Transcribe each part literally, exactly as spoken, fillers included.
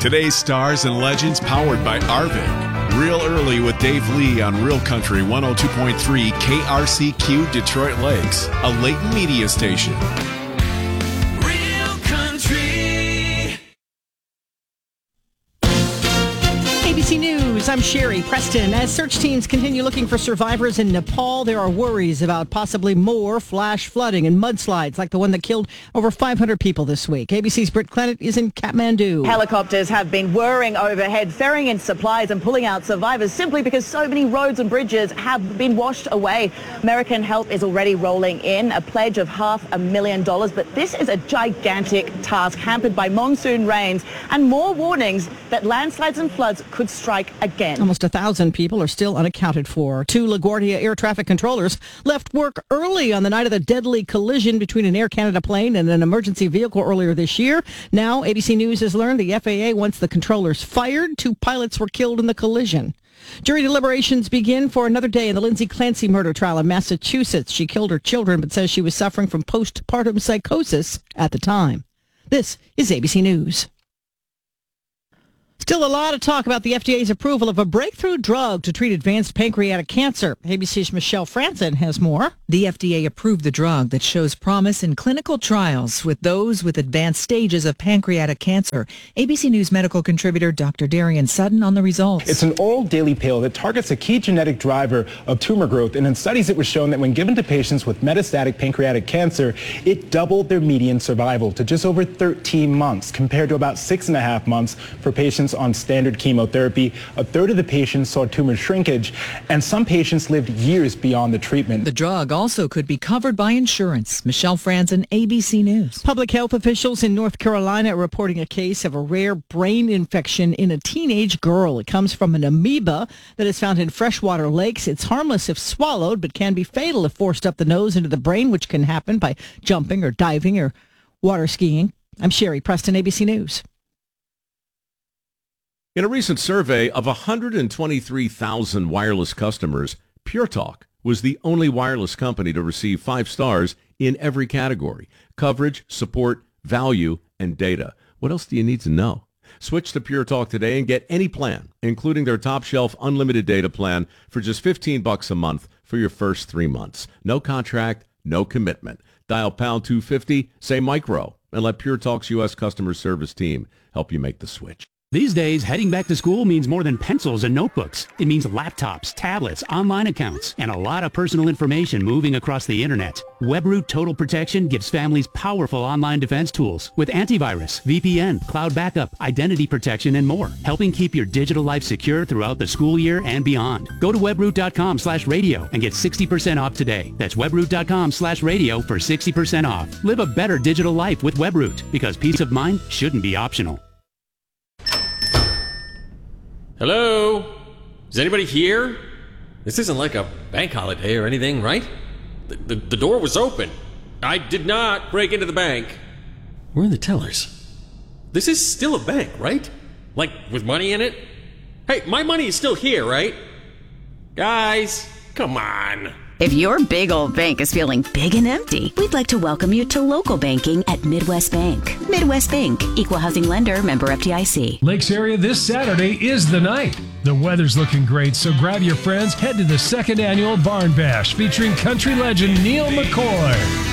Today's stars and legends powered by Arvin. Real Early with Dave Lee on Real Country one oh two point three K R C Q Detroit Lakes, a Layton media station. Real Country. A B C News, I'm Sherry Preston. As search teams continue looking for survivors in Nepal, there are worries about possibly more flash flooding and mudslides like the one that killed over five hundred people this week. A B C's Britt Clennett is in Kathmandu. Helicopters have been whirring overhead, ferrying in supplies and pulling out survivors simply because so many roads and bridges have been washed away. American help is already rolling in, a pledge of half a million dollars, but this is a gigantic task hampered by monsoon rains and more warnings that landslides and floods could strike again. Almost a thousand people are still unaccounted for. Two LaGuardia air traffic controllers left work early on the night of the deadly collision between an Air Canada plane and an emergency vehicle earlier this year. Now, A B C News has learned the F A A wants the controllers fired. Two pilots were killed in the collision. Jury deliberations begin for another day in the Lindsay Clancy murder trial in Massachusetts. She killed her children but says she was suffering from postpartum psychosis at the time. This is A B C News. Still a lot of talk about the F D A's approval of a breakthrough drug to treat advanced pancreatic cancer. A B C's Michelle Franzen has more. The F D A approved the drug that shows promise in clinical trials with those with advanced stages of pancreatic cancer. A B C News medical contributor Doctor Darian Sutton on the results. It's an oral daily pill that targets a key genetic driver of tumor growth, and in studies it was shown that when given to patients with metastatic pancreatic cancer, it doubled their median survival to just over thirteen months compared to about six and a half months for patients on standard chemotherapy. A third of the patients saw tumor shrinkage, and some patients lived years beyond the treatment. The drug also could be covered by insurance. Michelle Franzen, A B C News. Public health officials in North Carolina are reporting a case of a rare brain infection in a teenage girl. It comes from an amoeba that is found in freshwater lakes. It's harmless if swallowed, but can be fatal if forced up the nose into the brain, which can happen by jumping or diving or water skiing. I'm Sherry Preston, A B C News. In a recent survey of one hundred twenty-three thousand wireless customers, Pure Talk was the only wireless company to receive five stars in every category: coverage, support, value, and data. What else do you need to know? Switch to Pure Talk today and get any plan, including their top shelf unlimited data plan for just fifteen bucks a month for your first three months. No contract, no commitment. Dial pound two fifty, say micro, and let Pure Talk's U S customer service team help you make the switch. These days, heading back to school means more than pencils and notebooks. It means laptops, tablets, online accounts, and a lot of personal information moving across the internet. WebRoot Total Protection gives families powerful online defense tools with antivirus, V P N, cloud backup, identity protection, and more, helping keep your digital life secure throughout the school year and beyond. Go to webroot.com slash radio and get sixty percent off today. That's webroot.com slash radio for sixty percent off. Live a better digital life with WebRoot, because peace of mind shouldn't be optional. Hello? Is anybody here? This isn't like a bank holiday or anything, right? The, the, the door was open. I did not break into the bank. Where are the tellers? This is still a bank, right? Like, with money in it? Hey, my money is still here, right? Guys, come on. If your big old bank is feeling big and empty, we'd like to welcome you to local banking at Midwest Bank. Midwest Bank, equal housing lender, member F D I C. Lakes area this Saturday is the night. The weather's looking great, so grab your friends, head to the second annual Barn Bash featuring country legend Neil McCoy.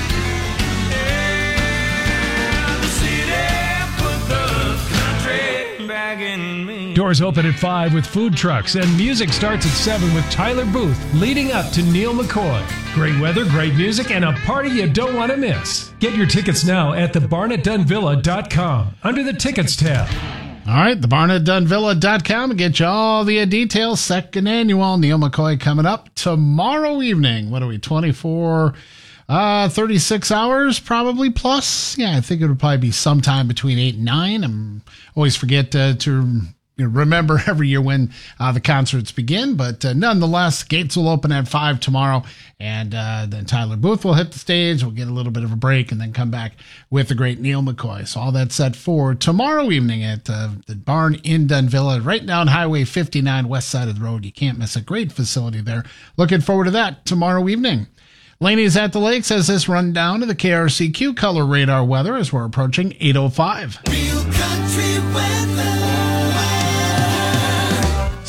Doors open at five with food trucks, and music starts at seven with Tyler Booth leading up to Neil McCoy. Great weather, great music, and a party you don't want to miss. Get your tickets now at the barnett dunn villa dot com under the Tickets tab. All right, the barnett dunn villa dot com and get you all the details. Second annual Neil McCoy coming up tomorrow evening. What are we, twenty-four, uh, thirty-six hours probably plus? Yeah, I think it would probably be sometime between eight and nine. I always forget uh, to... You know, remember every year when uh, the concerts begin, but uh, nonetheless, gates will open at five tomorrow, and uh, then Tyler Booth will hit the stage. We'll get a little bit of a break and then come back with the great Neil McCoy. So all that's set for tomorrow evening at uh, the Barn in Dunn Villa, right down Highway fifty-nine, west side of the road. You can't miss a great facility there. Looking forward to that tomorrow evening. Laney's at the Lakes has this rundown of the K R C Q color radar weather as we're approaching eight oh five. Real country weather.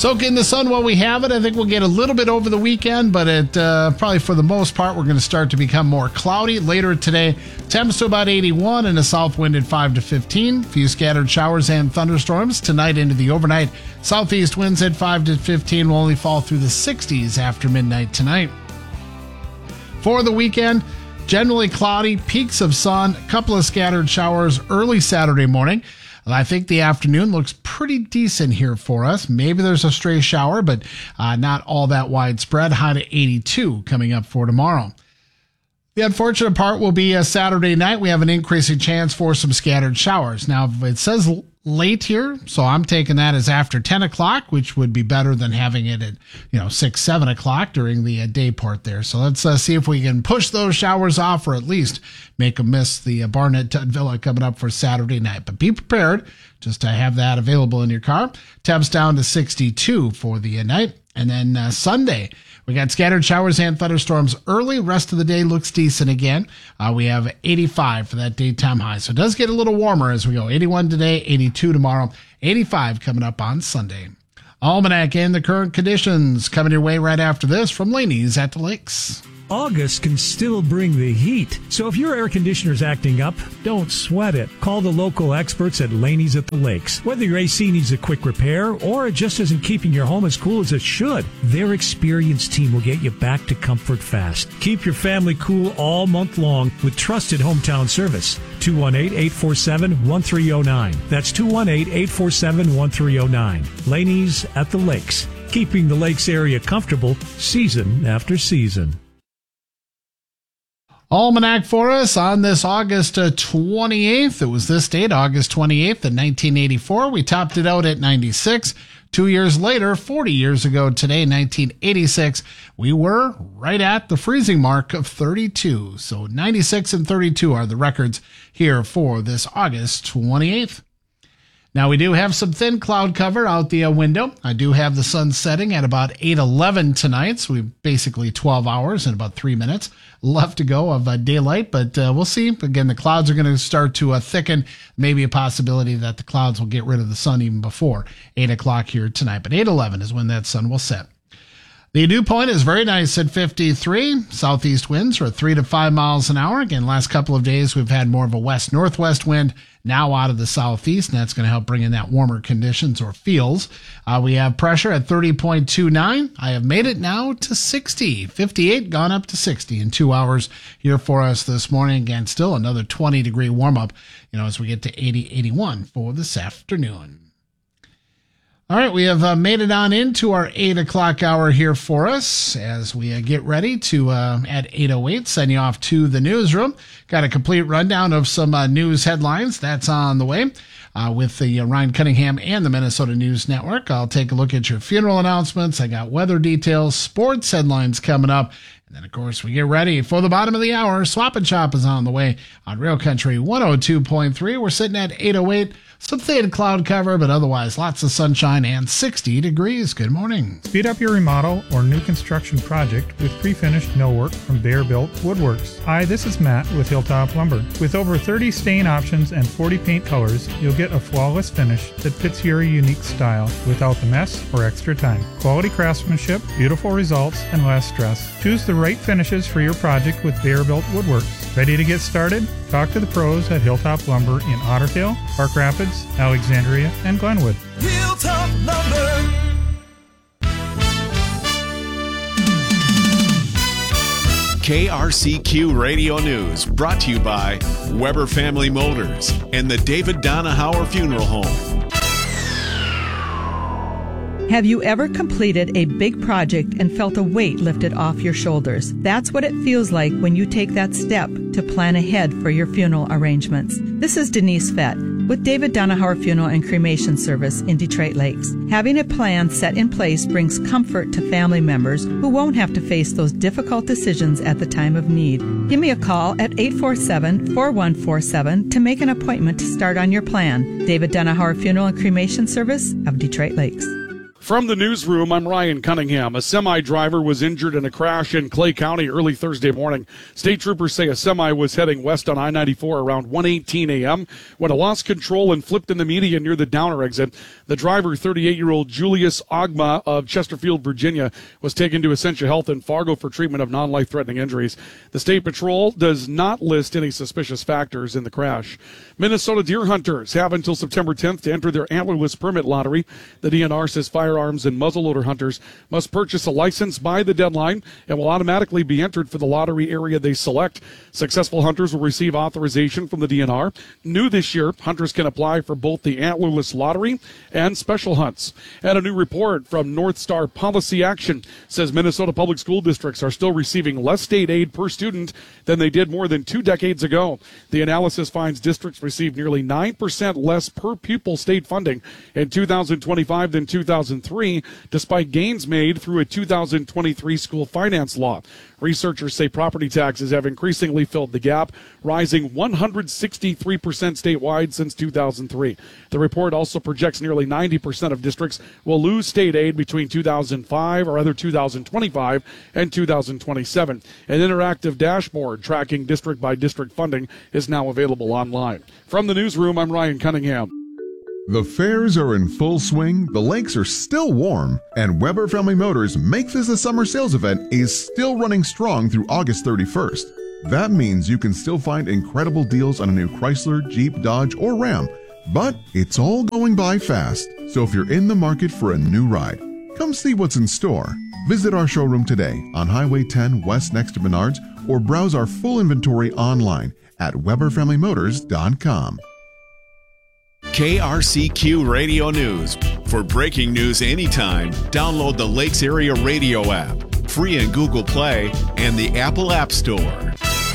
Soak in the sun while we have it. I think we'll get a little bit over the weekend, but it uh, probably for the most part, we're going to start to become more cloudy later today. Temps to about eighty-one and a south wind at five to fifteen. A few scattered showers and thunderstorms tonight into the overnight. Southeast winds at five to fifteen will only fall through the sixties after midnight tonight. For the weekend, generally cloudy, peaks of sun, a couple of scattered showers early Saturday morning. I think the afternoon looks pretty decent here for us. Maybe there's a stray shower, but uh, not all that widespread. High to eighty-two coming up for tomorrow. The unfortunate part will be a Saturday night. We have an increasing chance for some scattered showers. Now, it says late here, so I'm taking that as after ten o'clock, which would be better than having it at, you know, six, seven o'clock during the uh, day part there. So let's uh, see if we can push those showers off or at least make them miss the uh, Barnett Villa coming up for Saturday night. But be prepared just to have that available in your car. Temps down to sixty-two for the uh, night. And then uh, Sunday, we got scattered showers and thunderstorms early. Rest of the day looks decent again. Uh, we have eighty-five for that daytime high. So it does get a little warmer as we go. eighty-one today, eighty-two tomorrow, eighty-five coming up on Sunday. Almanac and the current conditions coming your way right after this from Laney's at the Lakes. August can still bring the heat. So if your air conditioner's acting up, don't sweat it. Call the local experts at Laney's at the Lakes. Whether your A C needs a quick repair or it just isn't keeping your home as cool as it should, their experienced team will get you back to comfort fast. Keep your family cool all month long with trusted hometown service. two one eight, eight four seven, one three zero nine. That's two one eight, eight four seven, one three zero nine. Laney's at the Lakes. Keeping the Lakes area comfortable season after season. Almanac for us on this August twenty-eighth. It was this date, August twenty-eighth in nineteen eighty-four. We topped it out at ninety-six. Two years later, forty years ago today, nineteen eighty-six, we were right at the freezing mark of thirty-two. So ninety-six and thirty-two are the records here for this August twenty-eighth. Now, we do have some thin cloud cover out the uh, window. I do have the sun setting at about eight eleven tonight, so we basically twelve hours and about three minutes left to go of uh, daylight, but uh, we'll see. Again, the clouds are going to start to uh, thicken. Maybe a possibility that the clouds will get rid of the sun even before eight o'clock here tonight, but eight eleven is when that sun will set. The dew point is very nice at fifty-three. Southeast winds are three to five miles an hour. Again, last couple of days we've had more of a west-northwest wind, now out of the southeast, and that's going to help bring in that warmer conditions or feels. Uh, we have pressure at thirty point two nine. I have made it now to sixty. fifty-eight gone up to sixty in two hours here for us this morning. Again, still another twenty degree warm up, you know, as we get to eighty, eighty-one for this afternoon. All right, we have uh, made it on into our eight o'clock hour here for us as we uh, get ready to, uh, at eight oh eight, send you off to the newsroom. Got a complete rundown of some uh, news headlines. That's on the way uh, with the uh, Ryan Cunningham and the Minnesota News Network. I'll take a look at your funeral announcements. I got weather details, sports headlines coming up. And then, of course, we get ready for the bottom of the hour. Swap and Shop is on the way on Real Country one oh two point three. We're sitting at eight oh eight. Some thin cloud cover, but otherwise lots of sunshine and sixty degrees. Good morning. Speed up your remodel or new construction project with pre-finished millwork from Bear Built Woodworks. Hi, this is Matt with Hilltop Lumber. With over thirty stain options and forty paint colors, you'll get a flawless finish that fits your unique style without the mess or extra time. Quality craftsmanship, beautiful results, and less stress. Choose the right finishes for your project with Bear Built Woodworks. Ready to get started? Talk to the pros at Hilltop Lumber in Otter Tail, Park Rapids, Alexandria, and Glenwood. Hilltop Lumber. K R C Q Radio News, brought to you by Weber Family Motors and the David Donahauer Funeral Home. Have you ever completed a big project and felt a weight lifted off your shoulders? That's what it feels like when you take that step to plan ahead for your funeral arrangements. This is Denise Fett with David Donahauer Funeral and Cremation Service in Detroit Lakes. Having a plan set in place brings comfort to family members who won't have to face those difficult decisions at the time of need. Give me a call at eight four seven, four one four seven to make an appointment to start on your plan. David Donahauer Funeral and Cremation Service of Detroit Lakes. From the newsroom, I'm Ryan Cunningham. A semi driver was injured in a crash in Clay County early Thursday morning. State troopers say a semi was heading west on I ninety-four around one eighteen a.m. when it lost control and flipped in the median near the Downer exit. The driver, thirty-eight-year-old Julius Ogma of Chesterfield, Virginia, was taken to Essentia Health in Fargo for treatment of non-life-threatening injuries. The State Patrol does not list any suspicious factors in the crash. Minnesota deer hunters have until September tenth to enter their antlerless permit lottery. The D N R says firearms and muzzleloader hunters must purchase a license by the deadline and will automatically be entered for the lottery area they select. Successful hunters will receive authorization from the D N R. New this year, hunters can apply for both the antlerless lottery and special hunts. And a new report from North Star Policy Action says Minnesota public school districts are still receiving less state aid per student than they did more than two decades ago. The analysis finds districts received nearly nine percent less per pupil state funding in two thousand twenty-five than two thousand three, despite gains made through a two thousand twenty-three school finance law. Researchers say property taxes have increasingly filled the gap, rising one hundred sixty-three percent statewide since two thousand three. The report also projects nearly ninety percent of districts will lose state aid between two thousand five or either two thousand twenty-five and two thousand twenty-seven. An interactive dashboard tracking district-by-district funding is now available online. From the newsroom, I'm Ryan Cunningham. The fairs are in full swing, the lakes are still warm, and Weber Family Motors Make This a Summer Sales event is still running strong through August thirty-first. That means you can still find incredible deals on a new Chrysler, Jeep, Dodge, or Ram. But it's all going by fast, so if you're in the market for a new ride, come see what's in store. Visit our showroom today on Highway ten West next to Menards, or browse our full inventory online at weber family motors dot com. K R C Q Radio News. For breaking news anytime, download the Lakes Area Radio app, free in Google Play and the Apple App Store.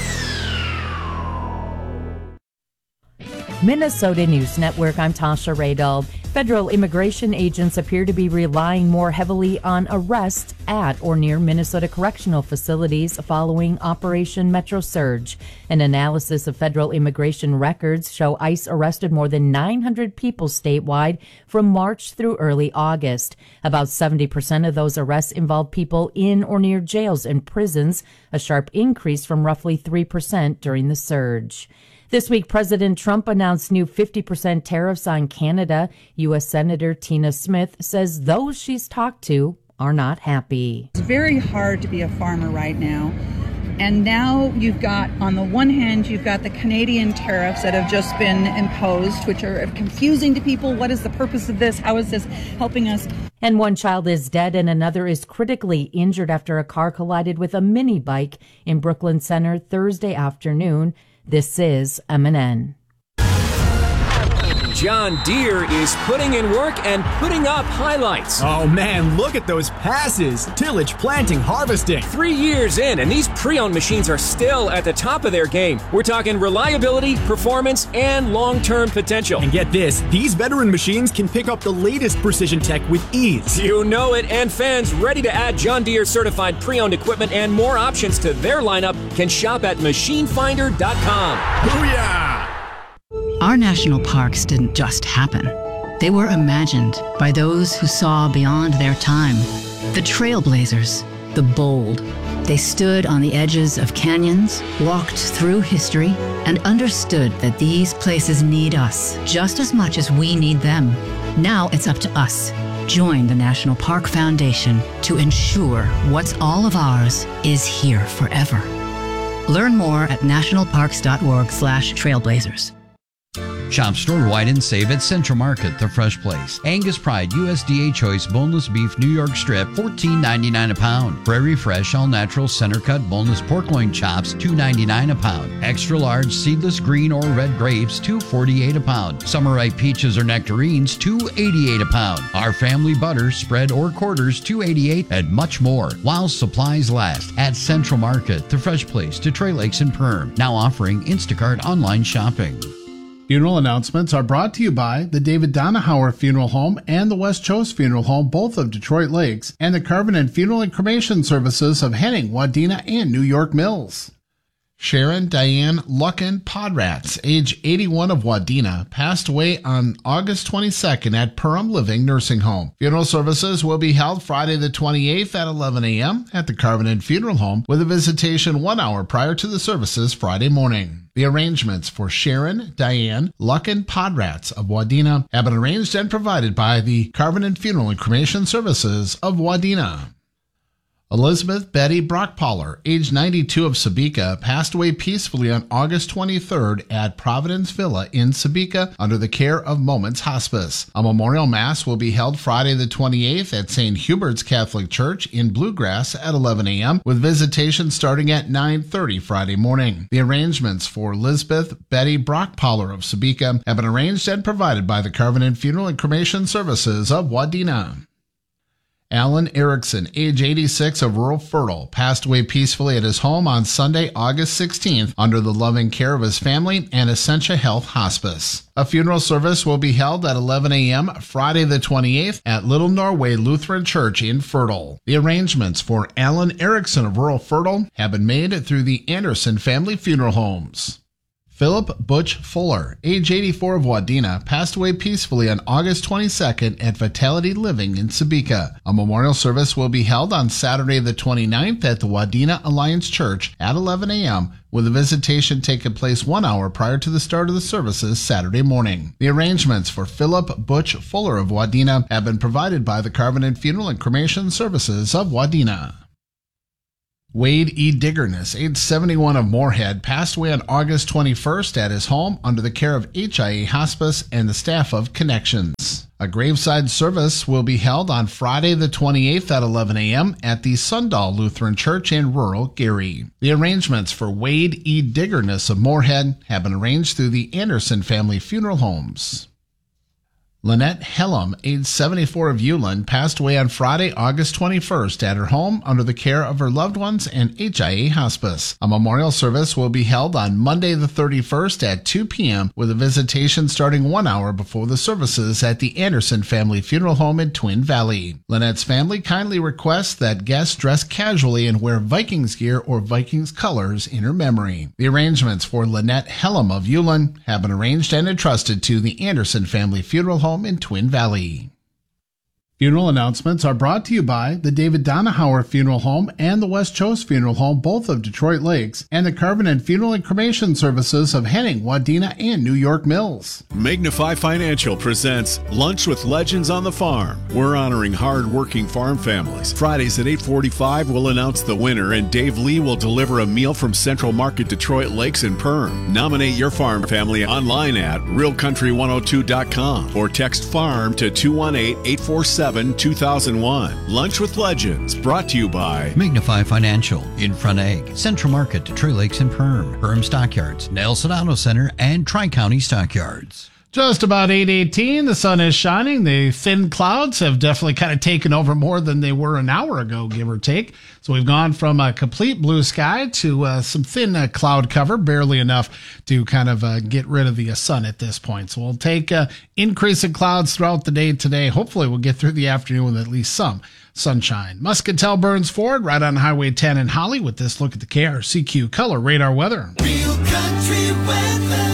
Minnesota News Network, I'm Tasha Radel. Federal immigration agents appear to be relying more heavily on arrests at or near Minnesota correctional facilities following Operation Metro Surge. An analysis of federal immigration records show ICE arrested more than nine hundred people statewide from March through early August. About seventy percent of those arrests involved people in or near jails and prisons, a sharp increase from roughly three percent during the surge. This week, President Trump announced new fifty percent tariffs on Canada. U S. Senator Tina Smith says those she's talked to are not happy. It's very hard to be a farmer right now. And now you've got, on the one hand, you've got the Canadian tariffs that have just been imposed, which are confusing to people. What is the purpose of this? How is this helping us? And one child is dead and another is critically injured after a car collided with a mini bike in Brooklyn Center Thursday afternoon. This is M N N. John Deere is putting in work and putting up highlights. Oh man, look at those passes. Tillage, planting, harvesting. Three years in, and these pre-owned machines are still at the top of their game. We're talking reliability, performance, and long-term potential. And get this, these veteran machines can pick up the latest precision tech with ease. You know it, and fans ready to add John Deere certified pre-owned equipment and more options to their lineup can shop at machine finder dot com. Booyah! Our national parks didn't just happen. They were imagined by those who saw beyond their time. The trailblazers, the bold. They stood on the edges of canyons, walked through history, and understood that these places need us just as much as we need them. Now it's up to us. Join the National Park Foundation to ensure what's all of ours is here forever. Learn more at nationalparks.org slash trailblazers. Shop store-wide and save at Central Market, the fresh place. Angus Pride U S D A Choice Boneless Beef New York Strip, fourteen ninety-nine a pound. Prairie Fresh All Natural Center Cut Boneless Pork Loin Chops, two ninety-nine a pound. Extra large seedless green or red grapes, two forty-eight a pound. Summer ripe peaches or nectarines, two eighty-eight a pound. Our family butter, spread or quarters, two eighty-eight, and much more. While supplies last at Central Market, the fresh place, Detroit Lakes and Perm. Now offering Instacart online shopping. Funeral announcements are brought to you by the David Donahauer Funeral Home and the West Chose Funeral Home, both of Detroit Lakes, and the Covenant Funeral and Cremation Services of Henning, Wadena, and New York Mills. Sharon Diane Lucken Podratz, age eighty-one, of Wadena, passed away on August twenty-second at Perham Living Nursing Home. Funeral services will be held Friday the twenty-eighth at eleven a.m. at the Carvenet Funeral Home, with a visitation one hour prior to the services Friday morning. The arrangements for Sharon Diane Lucken Podratz of Wadena have been arranged and provided by the Carvenet Funeral and Cremation Services of Wadena. Elizabeth Betty Brockpaller, age ninety-two, of Sebeka, passed away peacefully on August twenty-third at Providence Villa in Sebeka under the care of Moments Hospice. A memorial mass will be held Friday the twenty-eighth at Saint Hubert's Catholic Church in Bluegrass at eleven a.m. with visitation starting at nine thirty Friday morning. The arrangements for Elizabeth Betty Brockpaller of Sebeka have been arranged and provided by the Carvenet Funeral and Cremation Services of Wadena. Alan Erickson, age eighty-six, of rural Fertile, passed away peacefully at his home on Sunday, August sixteenth, under the loving care of his family and Essentia Health Hospice. A funeral service will be held at eleven a.m. Friday the twenty-eighth at Little Norway Lutheran Church in Fertile. The arrangements for Alan Erickson of rural Fertile have been made through the Anderson Family Funeral Homes. Philip Butch Fuller, age eighty-four, of Wadena, passed away peacefully on August twenty-second at Vitality Living in Sebeka. A memorial service will be held on Saturday the twenty-ninth at the Wadena Alliance Church at eleven a.m., with a visitation taking place one hour prior to the start of the services Saturday morning. The arrangements for Philip Butch Fuller of Wadena have been provided by the Carvenet Funeral and Cremation Services of Wadena. Wade E. Diggerness, age seventy-one, of Moorhead, passed away on August twenty-first at his home under the care of H I A Hospice and the staff of Connections. A graveside service will be held on Friday the twenty-eighth at eleven a.m. at the Sundahl Lutheran Church in rural Gary. The arrangements for Wade E. Diggerness of Moorhead have been arranged through the Anderson Family Funeral Homes. Lynette Hellam, age seventy-four, of Ulen, passed away on Friday, August twenty-first at her home under the care of her loved ones and H I A Hospice. A memorial service will be held on Monday the thirty-first at two p.m. with a visitation starting one hour before the services at the Anderson Family Funeral Home in Twin Valley. Lynette's family kindly requests that guests dress casually and wear Vikings gear or Vikings colors in her memory. The arrangements for Lynette Hellam of Ulen have been arranged and entrusted to the Anderson Family Funeral Home in Twin Valley. Funeral announcements are brought to you by the David Donahauer Funeral Home and the West Chose Funeral Home, both of Detroit Lakes, and the Carvenet Funeral and Cremation Services of Henning, Wadena, and New York Mills. Magnify Financial presents Lunch with Legends on the Farm. We're honoring hard-working farm families. Fridays at eight forty-five, we'll announce the winner, and Dave Lee will deliver a meal from Central Market Detroit Lakes and Perm. Nominate your farm family online at real country one oh two dot com or text FARM to two one eight, eight four seven, two thousand one. Lunch with Legends, brought to you by Magnify Financial, In Front Egg, Central Market, Detroit Lakes and Perm, Perm Stockyards, Nelson Auto Center, and Tri-County Stockyards. Just about eight eighteen, the sun is shining. The thin clouds have definitely kind of taken over more than they were an hour ago, give or take. So we've gone from a complete blue sky to uh, some thin uh, cloud cover, barely enough to kind of uh, get rid of the uh, sun at this point. So we'll take uh, increase in clouds throughout the day today. Hopefully we'll get through the afternoon with at least some sunshine. Muscatel Burns Ford, right on Highway ten in Holly, with this look at the K R C Q Color Radar Weather. Real country weather.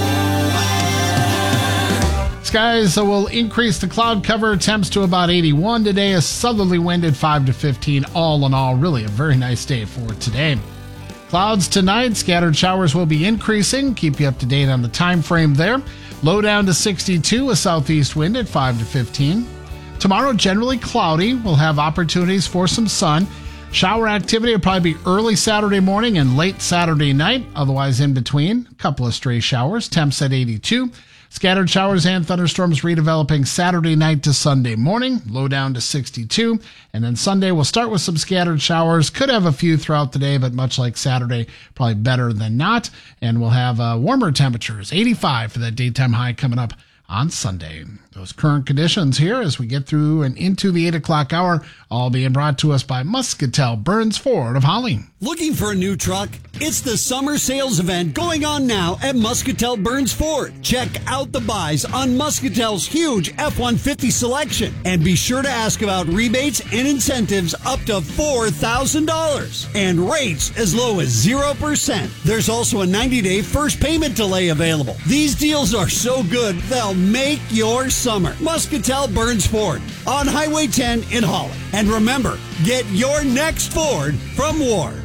Skies will increase the cloud cover. Temps to about eighty-one today. A southerly wind at five to fifteen. All in all, really a very nice day for today. Clouds tonight. Scattered showers will be increasing. Keep you up to date on the time frame there. Low down to sixty-two. A southeast wind at five to fifteen. Tomorrow, generally cloudy. We'll have opportunities for some sun. Shower activity will probably be early Saturday morning and late Saturday night. Otherwise, in between, a couple of stray showers. Temps at eighty-two. Scattered showers and thunderstorms redeveloping Saturday night to Sunday morning, low down to sixty-two. And then Sunday we'll start with some scattered showers. Could have a few throughout the day, but much like Saturday, probably better than not. And we'll have uh, warmer temperatures, eighty-five for that daytime high coming up on Sunday. Those current conditions here as we get through and into the eight o'clock hour, all being brought to us by Muscatel Burns Ford of Holly. Looking for a new truck? It's the summer sales event going on now at Muscatel Burns Ford. Check out the buys on Muscatel's huge F one fifty selection and be sure to ask about rebates and incentives up to four thousand dollars and rates as low as zero percent. There's also a ninety-day first payment delay available. These deals are so good, they'll make your summer. Muscatel Burns Ford on Highway ten in Holland. And remember, get your next Ford from Ward.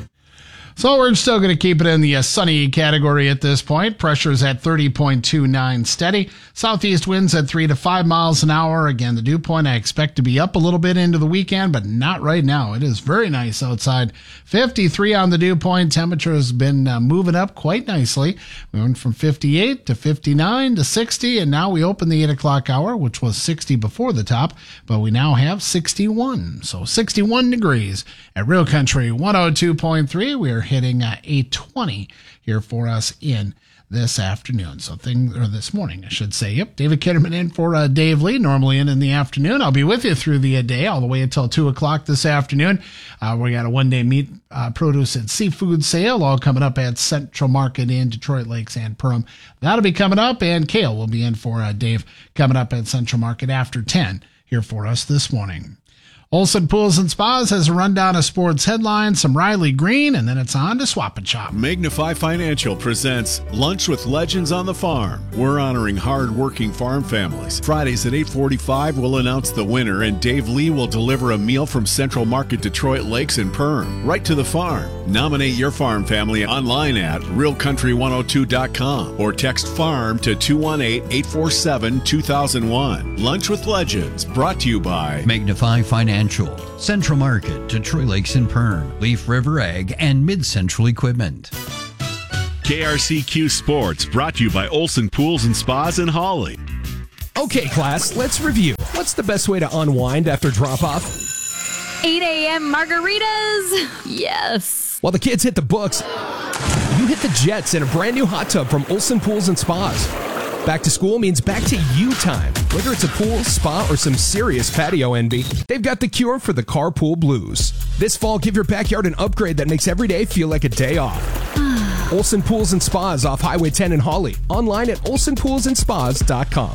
So we're still going to keep it in the uh, sunny category at this point. Pressure's at thirty point two nine steady. Southeast winds at three to five miles an hour. Again, the dew point I expect to be up a little bit into the weekend, but not right now. It is very nice outside. fifty-three on the dew point. Temperature has been uh, moving up quite nicely. We went from fifty-eight to fifty-nine to sixty, and now we open the eight o'clock hour, which was sixty before the top, but we now have sixty-one. So sixty-one degrees at Real Country one oh two point three. We are hitting uh, eight twenty here for us in this afternoon. So thing or this morning, I should say. Yep, David Kitterman in for uh, Dave Lee, normally in in the afternoon. I'll be with you through the uh, day, all the way until two o'clock this afternoon. Uh, we got a one-day meat, uh, produce, and seafood sale, all coming up at Central Market in Detroit Lakes and Perham. That'll be coming up, and Kale will be in for uh, Dave coming up at Central Market after ten here for us this morning. Olson Pools and Spas has a rundown of sports headlines, some Riley Green, and then it's on to Swap and Shop. Magnify Financial presents Lunch with Legends on the Farm. We're honoring hard-working farm families. Fridays at eight forty-five, we'll announce the winner, and Dave Lee will deliver a meal from Central Market Detroit Lakes and Perham, right to the farm. Nominate your farm family online at real country one oh two dot com or text FARM to two one eight, eight four seven, two thousand one. Lunch with Legends, brought to you by Magnify Financial, Central Market, Detroit Lakes and Perham, Leaf River Ag, and Mid Central Equipment. K R C Q Sports, brought to you by Olson Pools and Spas in Hawley. Okay, class, let's review. What's the best way to unwind after drop-off? eight a.m. margaritas. Yes. While the kids hit the books, you hit the jets in a brand new hot tub from Olson Pools and Spas. Back to school means back to you time. Whether it's a pool, spa, or some serious patio envy, they've got the cure for the carpool blues. This fall, give your backyard an upgrade that makes every day feel like a day off. Olson Pools and Spas off Highway ten in Hawley. Online at olson pools and spas dot com.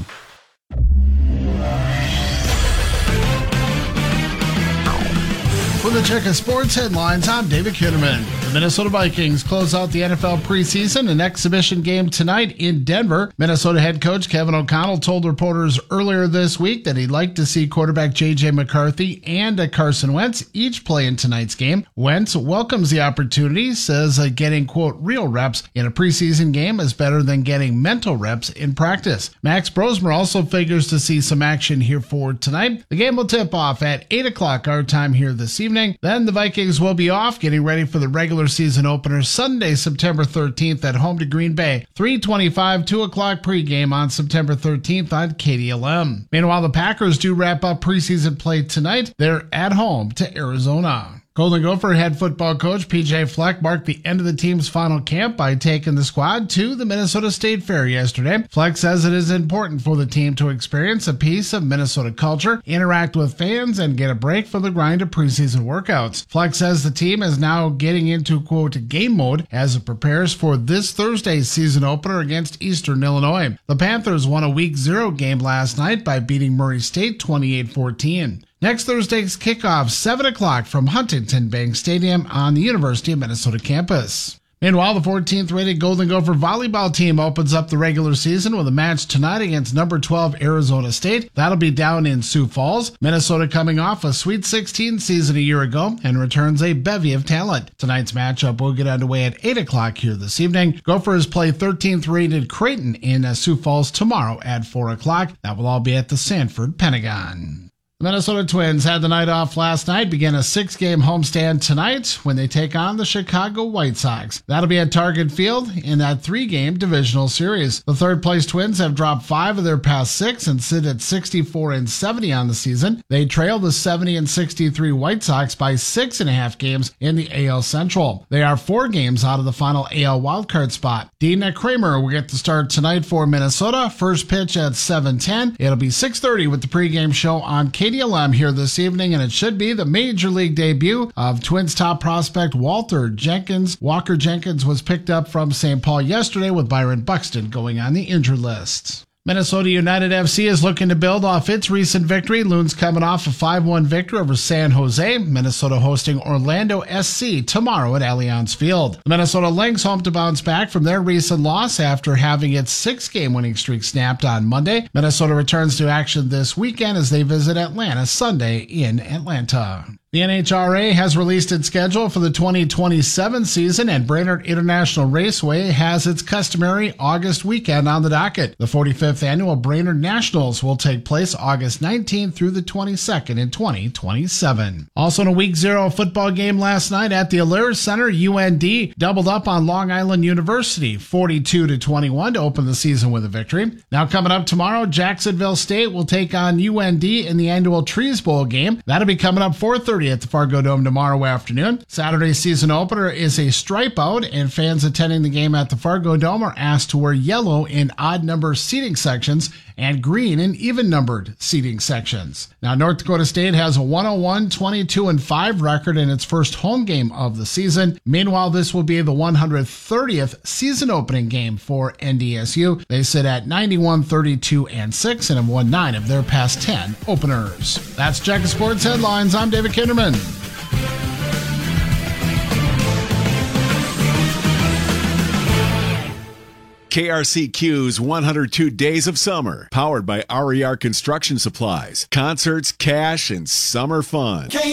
For the check of sports headlines, I'm David Kitterman. The Minnesota Vikings close out the N F L preseason, an exhibition game tonight in Denver. Minnesota head coach Kevin O'Connell told reporters earlier this week that he'd like to see quarterback J J McCarthy and Carson Wentz each play in tonight's game. Wentz welcomes the opportunity, says uh, getting, quote, real reps in a preseason game is better than getting mental reps in practice. Max Brosmer also figures to see some action here for tonight. The game will tip off at eight o'clock our time here this evening. Then the Vikings will be off, getting ready for the regular season opener Sunday, September thirteenth at home to Green Bay. three twenty-five, two o'clock pregame on September thirteenth on K D L M. Meanwhile, the Packers do wrap up preseason play tonight. They're at home to Arizona. Golden Gopher head football coach P J Fleck marked the end of the team's final camp by taking the squad to the Minnesota State Fair yesterday. Fleck says it is important for the team to experience a piece of Minnesota culture, interact with fans, and get a break from the grind of preseason workouts. Fleck says the team is now getting into, quote, game mode as it prepares for this Thursday's season opener against Eastern Illinois. The Panthers won a week zero game last night by beating Murray State twenty-eight fourteen. Next Thursday's kickoff, seven o'clock from Huntington Bank Stadium on the University of Minnesota campus. Meanwhile, the fourteenth rated Golden Gopher volleyball team opens up the regular season with a match tonight against number twelve Arizona State. That'll be down in Sioux Falls. Minnesota coming off a Sweet sixteen season a year ago and returns a bevy of talent. Tonight's matchup will get underway at eight o'clock here this evening. Gophers play thirteenth rated Creighton in Sioux Falls tomorrow at four o'clock. That will all be at the Sanford Pentagon. The Minnesota Twins had the night off last night, begin a six-game homestand tonight when they take on the Chicago White Sox. That'll be at Target Field in that three-game divisional series. The third-place Twins have dropped five of their past six and sit at sixty-four and seventy on the season. They trail the seventy and sixty-three White Sox by six and a half games in the A L Central. They are four games out of the final A L wildcard spot. Dina Kramer will get the start tonight for Minnesota. First pitch at seven ten. It'll be six thirty with the pregame show on K D L M here this evening, and it should be the Major League debut of Twins top prospect Walter Jenkins. Walker Jenkins was picked up from Saint Paul yesterday with Byron Buxton going on the injured list. Minnesota United F C is looking to build off its recent victory. Loons coming off a five one victory over San Jose. Minnesota hosting Orlando S C tomorrow at Allianz Field. The Minnesota Lynx home to bounce back from their recent loss after having its six-game winning streak snapped on Monday. Minnesota returns to action this weekend as they visit Atlanta Sunday in Atlanta. The N H R A has released its schedule for the twenty twenty-seven season, and Brainerd International Raceway has its customary August weekend on the docket. The forty-fifth annual Brainerd Nationals will take place August nineteenth through the twenty-second in twenty twenty-seven. Also in a week zero football game last night at the Alaris Center, U N D doubled up on Long Island University, forty-two to twenty-one to open the season with a victory. Now coming up tomorrow, Jacksonville State will take on U N D in the annual Trees Bowl game. That'll be coming up four thirty at the Fargo Dome tomorrow afternoon. Saturday's season opener is a stripe out, and fans attending the game at the Fargo Dome are asked to wear yellow in odd number seating sections and green in even numbered seating sections. Now, North Dakota State has a one oh one, twenty-two and five record in its first home game of the season. Meanwhile, this will be the one hundred thirtieth season opening game for N D S U. They sit at ninety-one, thirty-two and six and have won nine of their past ten openers. That's Jacket Sports Headlines. I'm David Kinderman. K R C Q's one hundred two Days of Summer, powered by R E R Construction Supplies. Concerts, cash, and summer fun.